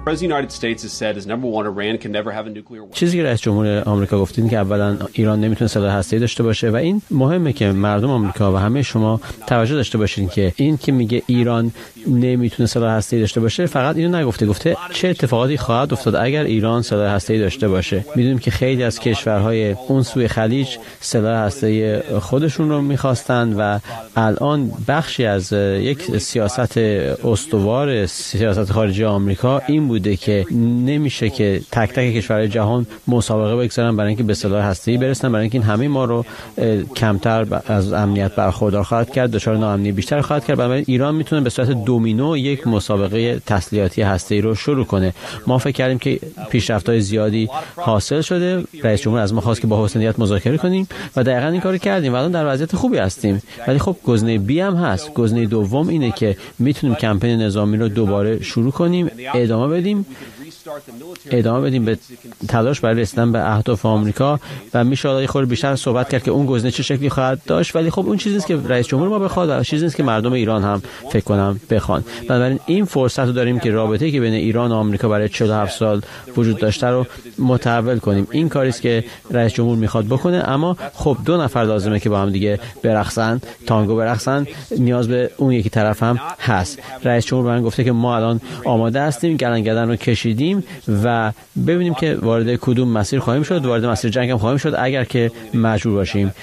چیزی که رئیس جمهور آمریکا گفت این که اولا ایران نمیتونه سلاح هسته‌ای داشته باشه و این مهمه که مردم آمریکا و همه شما توجه داشته باشین که این که میگه ایران نمیتونه سلاح هسته‌ای داشته باشه فقط اینو نگفته، گفته چه اتفاقاتی خواهد افتاد اگر ایران سلاح هسته‌ای داشته باشه. میدونیم که خیلی از کشورهای اون سوی خلیج سلاح هسته‌ای خودشون رو میخواستن و الان بخشی از یک سیاست استوار سیاست خارجی آمریکا این بوده که نمیشه که تک تک کشورهای جهان مسابقه بگذارن برای اینکه به سلاح هسته‌ای برسن، برای اینکه این همه ما رو کمتر از امنیت برخوردار خواهد کرد، دچار ناامنی بیشتر خواهد کرد. بنابراین ایران میتونه به صورت دومینو یک مسابقه تسلیحاتی هسته‌ای رو شروع کنه. ما فکر کردیم که پیشرفت‌های زیادی حاصل شده، رئیس جمهور از ما خواست که با حسن نیت مذاکره کنیم و دقیقاً این کارو کردیم و الان در وضعیت خوبی هستیم. ولی خب گزینه بی هم هست. گزینه دوم اینه که میتونیم کمپین نظامی رو دوباره شروع کنیم، ادامه بدیم به تلاش برای رسیدن به اهداف آمریکا و میشه یه خورده بیشتر صحبت کرد که اون گزینه چه شکلی خواهد داشت. ولی خب اون چیزی نیست که رئیس جمهور ما بخواد و چیزی نیست که مردم ایران هم فکر کنم بخوان. بنابراین این فرصت رو داریم که رابطه‌ای که بین ایران و آمریکا برای 47 سال وجود داشته رو متحول کنیم. این کاری است که رئیس جمهور میخواد بکنه، اما خب دو نفر لازمه که با هم دیگه برقصن، تانگو برقصن. نیاز به اون یکی طرف هم هست. رئیس جمهور من گفته که ما الان آماده هستیم، گلنگدن رو کشیدیم و ببینیم که وارد کدوم مسیر خواهیم شد. وارد مسیر جنگ هم خواهیم شد اگر که مجبور باشیم.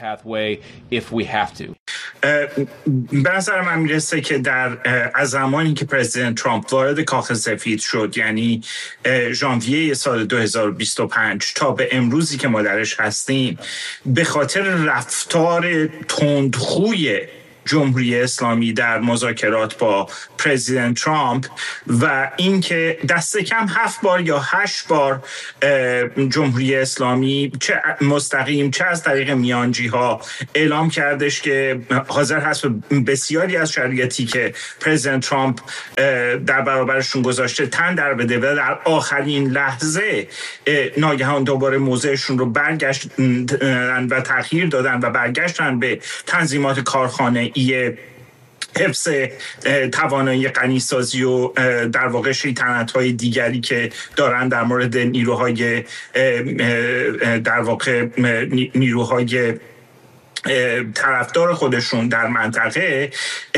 به نظر من میرسه که از زمانی که پرزیدنت ترامپ وارد کاخ سفید شد، یعنی ژانویه سال 2025 تا به امروزی که ما درش هستیم، به خاطر رفتار تندخوی جمهوری اسلامی در مذاکرات با پرزیدنت ترامپ و اینکه دست کم 7 بار یا 8 بار جمهوری اسلامی چه مستقیم چه از طریق میانجی ها اعلام کردش که حاضر هست به بسیاری از شرایطی که پرزیدنت ترامپ در برابرشون گذاشته تن در بده و در آخرین لحظه ناگهان دوباره موضعشون رو برگشتن و تغییر دادن و برگشتن به تنظیمات کارخانه حفظ توانایی غنیسازی و در واقع شیطنت‌های دیگری که دارن در مورد نیروهای در واقع نیروهای طرفدار خودشون در منطقه.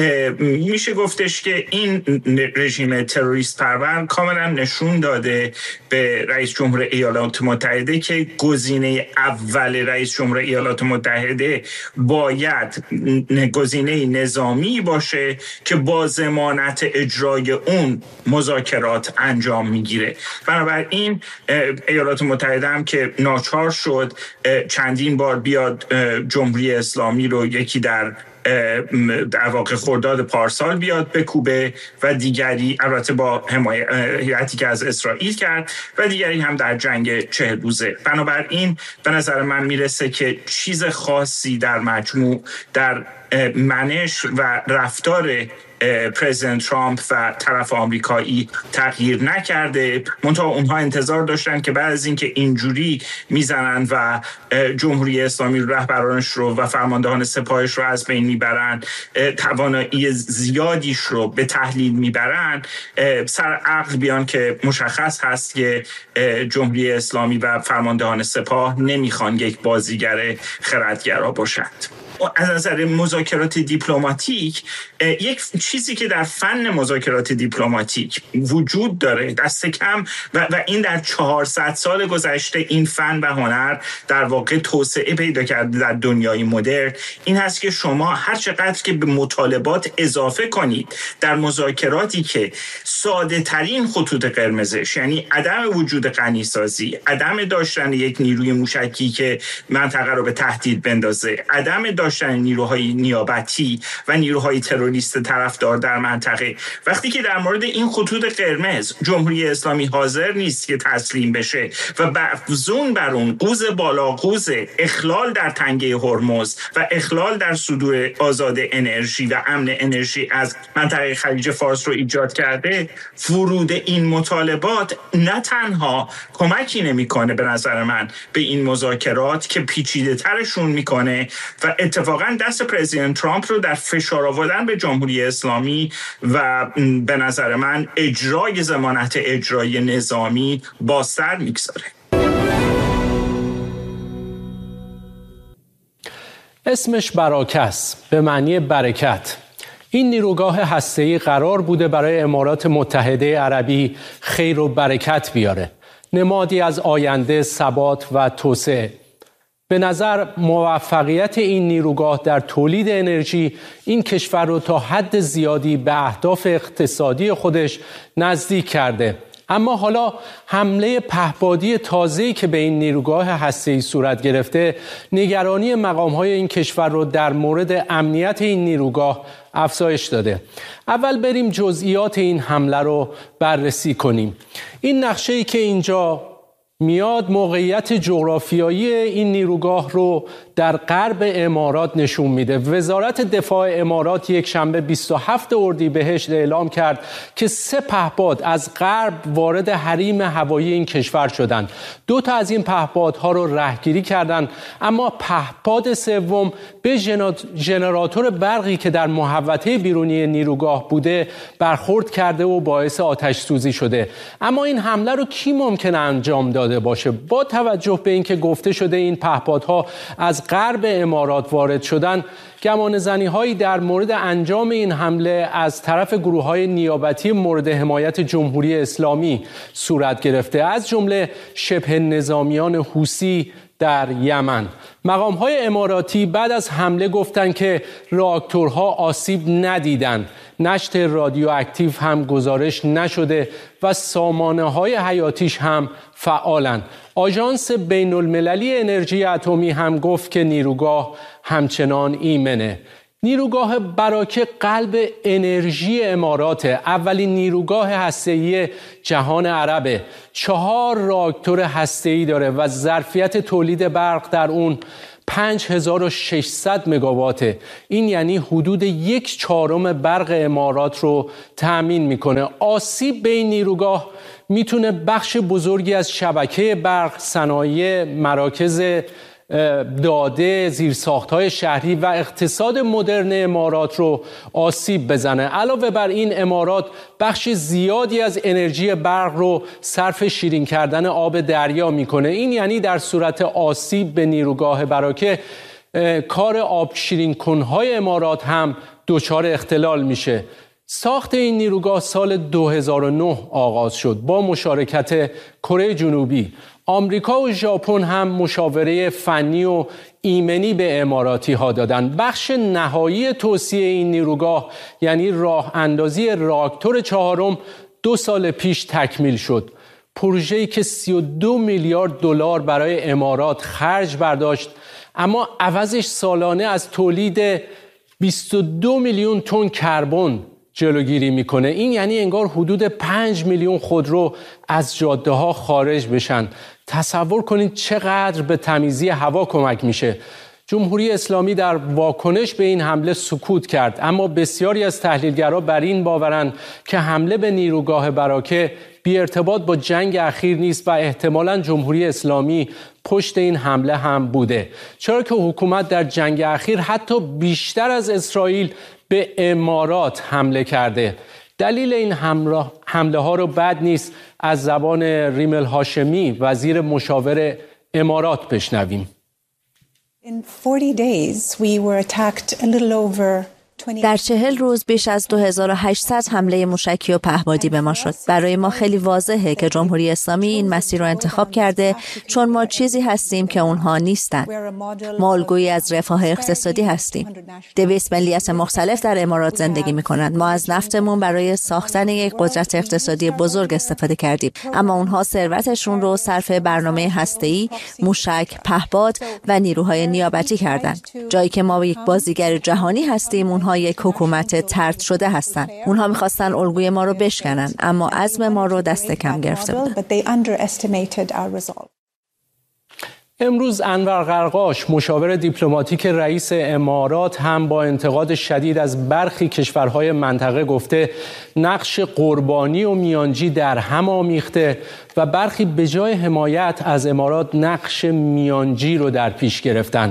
میشه گفتش که این رژیم تروریست پرور کاملا نشون داده به رئیس جمهور ایالات متحده که گزینه اول رئیس جمهور ایالات متحده باید گزینه نظامی باشه که با ضمانت اجرای اون مذاکرات انجام میگیره. بنابراین ایالات متحده هم که ناچار شد چندین بار بیاد جمهوری اسلامی رو، یکی در واقع خرداد پارسال بیاد بکوبه و دیگری البته با حمایتی که از اسرائیل کرد و دیگری هم در جنگ 40 روزه. بنابراین به نظر من میرسه که چیز خاصی در مجموع در منش و رفتار پرزیدنت ترامپ و طرف آمریکایی تغییر نکرده. منتها اونها انتظار داشتن که بعد از اینکه اینجوری میزنن و جمهوری اسلامی رهبرانش رو و فرماندهان سپاهش رو از بین میبرن، توانایی زیادیش رو به تحلیل میبرن، سر عقل بیان که مشخص هست که جمهوری اسلامی و فرماندهان سپاه نمیخوان یک بازیگر خردگرا باشند. از نظر مذاکرات دیپلماتیک، یک چیزی که در فن مذاکرات دیپلماتیک وجود داره دست کم و این در 400 سال گذشته این فن و هنر در واقع توسعه پیدا کرده در دنیای مدرن، این هست که شما هر چقدر که به مطالبات اضافه کنید در مذاکراتی که ساده ترین خطوط قرمزش، یعنی عدم وجود غنیسازی، عدم داشتن یک نیروی موشکی که منطقه رو به تهدید بندازه، عدم داشتن نیروهای نیابتی و نیروهای تروریست طرفدار در منطقه، وقتی که در مورد این خطوط قرمز جمهوری اسلامی حاضر نیست که تسلیم بشه و بفزون بر اون قوز بالا قوز اخلال در تنگه هرمز و اخلال در صدور آزاد انرژی و امن انرژی از منطقه خلیج فارس رو ایجاد کرده، ورود این مطالبات نه تنها کمکی نمیکنه به نظر من به این مذاکرات که پیچیده ترشون میکنه و اتفاقا اتفاقا دست پرزیدنت ترامپ رو در فشار آوردن به جمهوری اسلامی و به نظر من اجرای ضمانت اجرایی نظامی بازتر میگذاره. اسمش براکه است، به معنی برکت. این نیروگاه هسته‌ای قرار بوده برای امارات متحده عربی خیر و برکت بیاره، نمادی از آینده، ثبات و توسعه. به نظر موفقیت این نیروگاه در تولید انرژی این کشور رو تا حد زیادی به اهداف اقتصادی خودش نزدیک کرده. اما حالا حمله پهپادی تازه‌ای که به این نیروگاه هسته‌ای صورت گرفته، نگرانی مقام‌های این کشور رو در مورد امنیت این نیروگاه افزایش داده. اول بریم جزئیات این حمله رو بررسی کنیم. این نقشه‌ای که اینجا میاد موقعیت جغرافیایی این نیروگاه رو در غرب امارات نشون میده. وزارت دفاع امارات یک شنبه 27 اردیبهشت اعلام کرد که 3 پهپاد از غرب وارد حریم هوایی این کشور شدند. 2 تا از این پهپادها رو رهگیری کردند، اما پهپاد سوم به ژنراتور برقی که در محوطه بیرونی نیروگاه بوده برخورد کرده و باعث آتش سوزی شده. اما این حمله رو کی ممکنه انجام داده باشه؟ با توجه به اینکه گفته شده این پهپادها از غرب امارات وارد شدن، گمانه‌زنی‌هایی در مورد انجام این حمله از طرف گروه‌های نیابتی مورد حمایت جمهوری اسلامی صورت گرفته، از جمله شبه نظامیان حوثی در یمن. مقام‌های اماراتی بعد از حمله گفتند که راکتورها آسیب ندیدند، نشت رادیواکتیو هم گزارش نشده و سامانه‌های حیاتیش هم فعالن. آژانس بین‌المللی انرژی اتمی هم گفت که نیروگاه همچنان ایمنه. نیروگاه براکه قلب انرژی اماراته، اولین نیروگاه هسته‌ای جهان عربه. 4 راکتور هسته‌ای داره و ظرفیت تولید برق در اون 5600 مگاواته. این یعنی حدود 1/4 برق امارات رو تأمین میکنه. آسیب به این نیروگاه میتونه بخش بزرگی از شبکه برق، صنایع، مراکز داده، زیرساخت‌های شهری و اقتصاد مدرن امارات رو آسیب بزنه. علاوه بر این، امارات بخش زیادی از انرژی برق رو صرف شیرین کردن آب دریا میکنه. این یعنی در صورت آسیب به نیروگاه براکه، کار آب شیرین کنهای امارات هم دچار اختلال میشه. ساخت این نیروگاه سال 2009 آغاز شد با مشارکت کره جنوبی. آمریکا و ژاپن هم مشاوره فنی و ایمنی به اماراتی ها دادن. بخش نهایی توسعه این نیروگاه یعنی راه اندازی راکتور 4 2 سال پیش تکمیل شد. پروژه‌ای که 32 میلیارد دلار برای امارات خرج برداشت، اما عوضش سالانه از تولید 22 میلیون تن کربن جلوگیری میکنه. این یعنی انگار حدود 5 میلیون خودرو از جاده ها خارج بشن. تصور کنید چقدر به تمیزی هوا کمک میشه. جمهوری اسلامی در واکنش به این حمله سکوت کرد، اما بسیاری از تحلیلگران بر این باورند که حمله به نیروگاه براکه بی ارتباط با جنگ اخیر نیست و احتمالاً جمهوری اسلامی پشت این حمله هم بوده، چرا که حکومت در جنگ اخیر حتی بیشتر از اسرائیل به امارات حمله کرده. دلیل این حمله ها رو بد نیست از زبان ریمل هاشمی، وزیر مشاور امارات، بشنویم. در 40 روز بیش از 2800 حمله موشکی و پهپادی به ما شد. برای ما خیلی واضحه که جمهوری اسلامی این مسیر رو انتخاب کرده، چون ما چیزی هستیم که اونها نیستن. ما الگویی از رفاه اقتصادی هستیم. 200 ملیت مختلف در امارات زندگی میکنند. ما از نفتمون برای ساختن یک قدرت اقتصادی بزرگ استفاده کردیم، اما اونها ثروتشون رو صرف برنامه هسته‌ای، موشک، پهپاد و نیروهای نیابتی کردند. جایی که ما یک بازیگر جهانی هستیم، اونها یک حکومت طرد شده هستند. اونها می‌خواستن الگوی ما رو بشکنن، اما عزم ما رو دست کم گرفته بودن. امروز انور قرقاش، مشاور دیپلماتیک رئیس امارات، هم با انتقاد شدید از برخی کشورهای منطقه گفته نقش قربانی و میانجی در هم آمیخته و برخی به جای حمایت از امارات نقش میانجی رو در پیش گرفتن.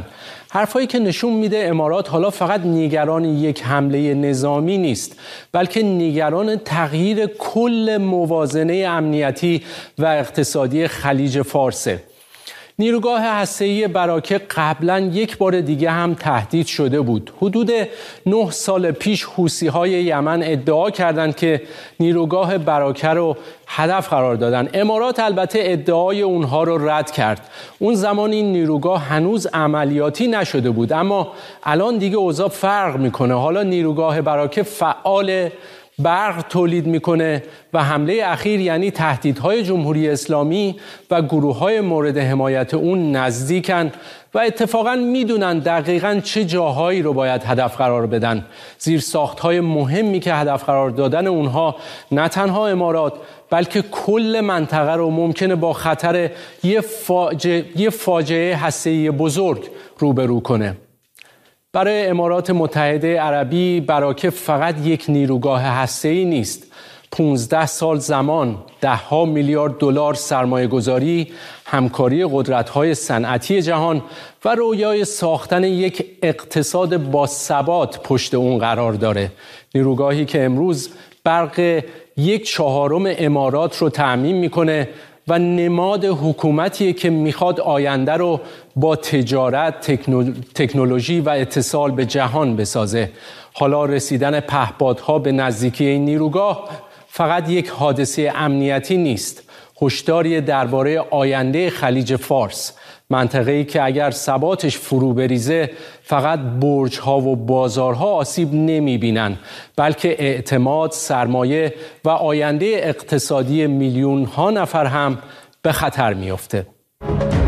حرفایی که نشون میده امارات حالا فقط نگران یک حمله نظامی نیست، بلکه نگران تغییر کل موازنه امنیتی و اقتصادی خلیج فارسه. نیروگاه هسته‌ای براکه قبلا یک بار دیگه هم تهدید شده بود. حدود 9 سال پیش حوثی‌های یمن ادعا کردند که نیروگاه براکه رو هدف قرار دادن. امارات البته ادعای اونها رو رد کرد. اون زمان این نیروگاه هنوز عملیاتی نشده بود، اما الان دیگه اوضاع فرق میکنه. حالا نیروگاه براکه فعال، برق تولید میکنه و حمله اخیر یعنی تهدیدهای جمهوری اسلامی و گروه‌های مورد حمایت اون نزدیکن و اتفاقاً میدونن دقیقاً چه جاهایی رو باید هدف قرار بدن. زیرساخت‌های مهمی که هدف قرار دادن اونها نه تنها امارات بلکه کل منطقه رو ممکنه با خطر یه فاجعه هسته‌ای بزرگ روبرو کنه. برای امارات متحده عربی براکه فقط یک نیروگاه هسته‌ای نیست. 15 سال زمان، ده‌ها میلیارد دلار سرمایه گذاری، همکاری قدرت‌های صنعتی جهان و رویای ساختن یک اقتصاد با ثبات پشت اون قرار داره. نیروگاهی که امروز برق 1/4 امارات رو تأمین میکنه و نماد حکومتیه که میخواد آینده رو با تجارت، تکنولوژی و اتصال به جهان بسازه. حالا رسیدن پهپادها به نزدیکی این نیروگاه فقط یک حادثه امنیتی نیست، هشداری درباره آینده خلیج فارس، منطقه‌ای که اگر ثباتش فرو بریزه فقط برج‌ها و بازارها آسیب نمی‌بینن، بلکه اعتماد، سرمایه و آینده اقتصادی میلیون‌ها نفر هم به خطر می‌افته.